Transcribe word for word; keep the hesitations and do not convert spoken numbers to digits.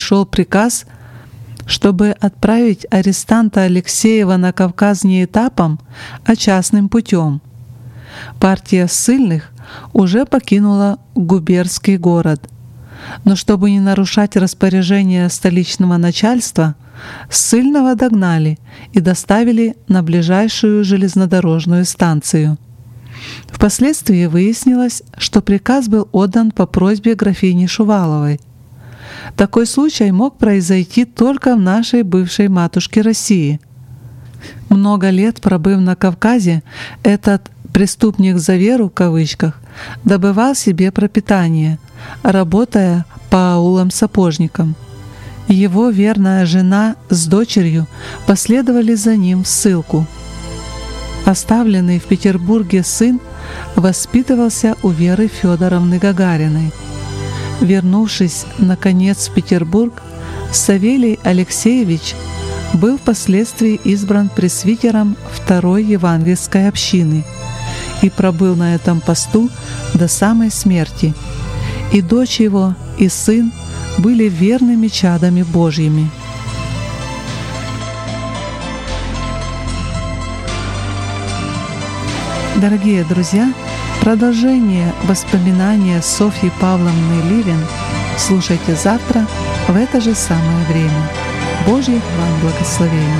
пришел приказ, чтобы отправить арестанта Алексеева на Кавказ не этапом, а частным путем. Партия ссыльных уже покинула губернский город. Но чтобы не нарушать распоряжение столичного начальства, ссыльного догнали и доставили на ближайшую железнодорожную станцию. Впоследствии выяснилось, что приказ был отдан по просьбе графини Шуваловой. Такой случай мог произойти только в нашей бывшей матушке России. Много лет пробыв на Кавказе, этот «преступник за веру» в кавычках добывал себе пропитание, работая по аулам-сапожникам. Его верная жена с дочерью последовали за ним в ссылку. Оставленный в Петербурге сын воспитывался у Веры Федоровны Гагариной. Вернувшись, наконец, в Петербург, Савелий Алексеевич был впоследствии избран пресвитером Второй Евангельской общины и пробыл на этом посту до самой смерти. И дочь его, и сын были верными чадами Божьими. Дорогие друзья, продолжение воспоминания Софьи Павловны Ливен слушайте завтра в это же самое время. Божьих вам благословений!